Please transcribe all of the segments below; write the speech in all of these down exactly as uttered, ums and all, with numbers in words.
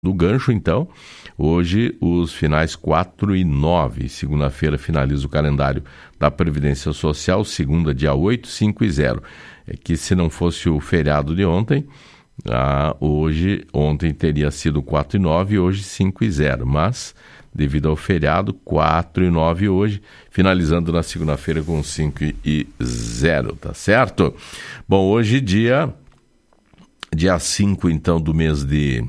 do gancho, então, hoje os finais quatro e nove. Segunda-feira finaliza o calendário da Previdência Social, segunda, dia oito, cinco e zero. É que se não fosse o feriado de ontem, ah, hoje, ontem teria sido quatro e nove e hoje cinco e zero. Mas, devido ao feriado, quatro e nove hoje, finalizando na segunda-feira com cinco e zero, tá certo? Bom, hoje dia, dia cinco, então, do mês de...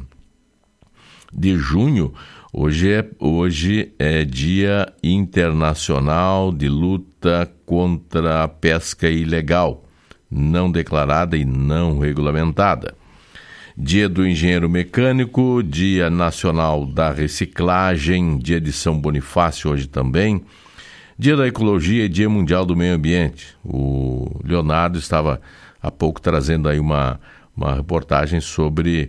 de junho, hoje é, hoje é Dia Internacional de Luta contra a Pesca Ilegal, não declarada e não regulamentada. Dia do Engenheiro Mecânico, Dia Nacional da Reciclagem, Dia de São Bonifácio hoje também, Dia da Ecologia e Dia Mundial do Meio Ambiente. O Leonardo estava há pouco trazendo aí uma, uma reportagem sobre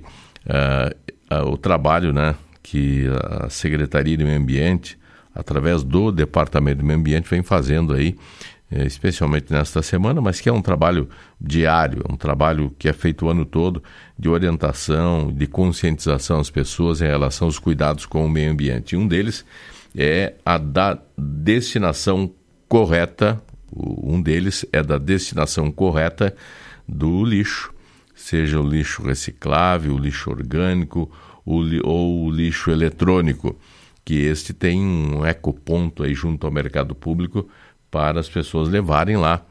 uh, o trabalho, né, que a Secretaria de Meio Ambiente, através do Departamento do Meio Ambiente, vem fazendo aí, especialmente nesta semana, mas que é um trabalho diário, um trabalho que é feito o ano todo, de orientação, de conscientização às pessoas em relação aos cuidados com o meio ambiente. E um deles é a da destinação correta, um deles é da destinação correta do lixo, seja o lixo reciclável, o lixo orgânico o li, ou o lixo eletrônico, que este tem um ecoponto aí junto ao mercado público para as pessoas levarem lá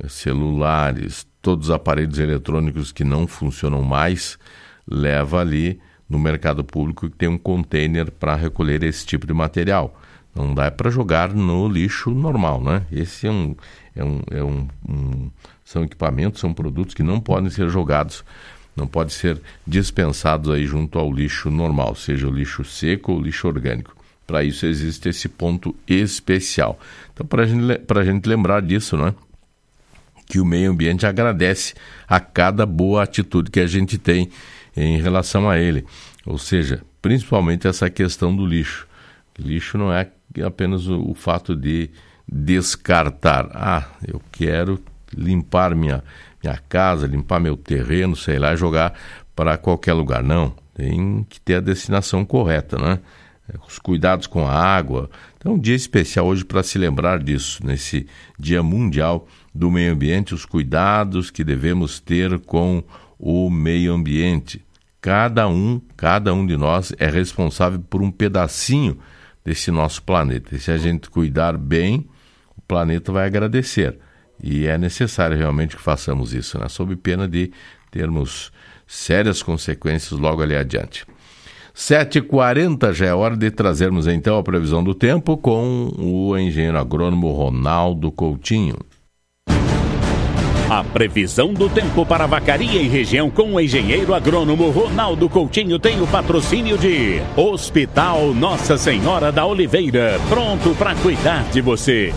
celulares, todos os aparelhos eletrônicos que não funcionam mais, leva ali no mercado público que tem um container para recolher esse tipo de material. Não dá para jogar no lixo normal, né? Esse é um, é um, é um, um são equipamentos, são produtos que não podem ser jogados, não podem ser dispensados aí junto ao lixo normal, seja o lixo seco ou lixo orgânico. Para isso existe esse ponto especial. Então, para gente, a gente lembrar disso, né? Que o meio ambiente agradece a cada boa atitude que a gente tem em relação a ele. Ou seja, principalmente essa questão do lixo. Lixo não é apenas o, o fato de descartar. Ah, eu quero limpar minha, minha casa, limpar meu terreno, sei lá, jogar para qualquer lugar. Não, tem que ter a destinação correta, né? Os cuidados com a água. Então, um dia especial hoje para se lembrar disso, nesse Dia Mundial do Meio Ambiente, os cuidados que devemos ter com o meio ambiente. Cada um, cada um de nós é responsável por um pedacinho desse nosso planeta. E se a gente cuidar bem, o planeta vai agradecer. E é necessário realmente que façamos isso, né? Sob pena de termos sérias consequências logo ali adiante. sete e quarenta, já é hora de trazermos então a previsão do tempo com o engenheiro agrônomo Ronaldo Coutinho. A previsão do tempo para Vacaria e região com o engenheiro agrônomo Ronaldo Coutinho tem o patrocínio de Hospital Nossa Senhora da Oliveira, pronto para cuidar de você.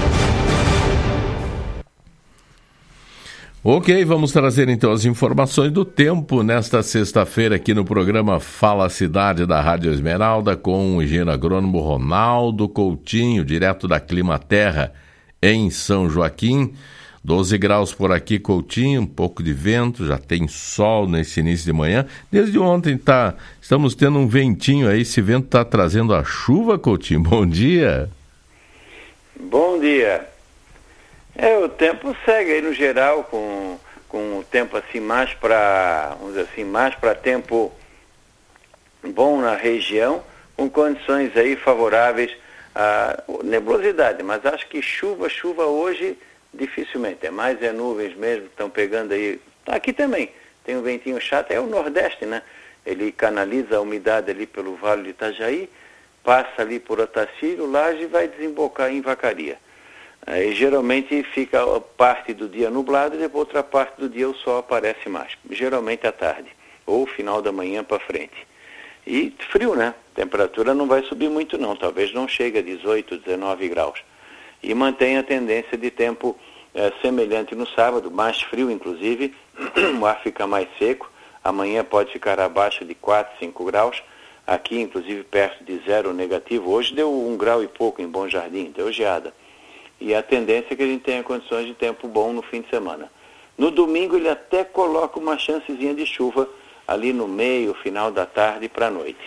Ok, vamos trazer então as informações do tempo nesta sexta-feira aqui no programa Fala Cidade da Rádio Esmeralda com o engenheiro agrônomo Ronaldo Coutinho, direto da Climaterra em São Joaquim. doze graus por aqui, Coutinho, um pouco de vento, já tem sol nesse início de manhã. Desde ontem tá, estamos tendo um ventinho aí, esse vento está trazendo a chuva, Coutinho. Bom dia. Bom dia. É, o tempo segue aí no geral, com, com o tempo assim mais para, vamos dizer assim, mais para tempo bom na região, com condições aí favoráveis à nebulosidade, mas acho que chuva, chuva hoje dificilmente, é mais é nuvens mesmo que estão pegando aí, aqui também tem um ventinho chato, é o Nordeste, né? Ele canaliza a umidade ali pelo Vale de Itajaí, passa ali por Otacílio, Laje e vai desembocar em Vacaria. Aí, geralmente fica parte do dia nublado e depois outra parte do dia o sol aparece mais, geralmente à tarde ou final da manhã para frente. E frio, né? A temperatura não vai subir muito não, talvez não chegue a dezoito, dezenove graus. E mantém a tendência de tempo é, semelhante no sábado, mais frio inclusive, o ar fica mais seco, amanhã pode ficar abaixo de quatro, cinco graus, aqui inclusive perto de zero negativo, hoje deu um grau e pouco em Bom Jardim, deu geada. E a tendência é que a gente tenha condições de tempo bom no fim de semana. No domingo ele até coloca uma chancezinha de chuva ali no meio, final da tarde para a noite.